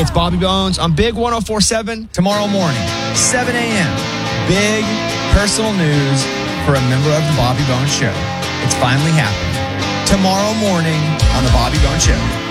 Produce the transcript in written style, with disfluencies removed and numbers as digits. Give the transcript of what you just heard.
It's Bobby Bones on Big 104.7. Tomorrow morning, 7 a.m., big personal news for a member of the Bobby Bones Show. It's finally happening. Tomorrow morning on the Bobby Bones Show.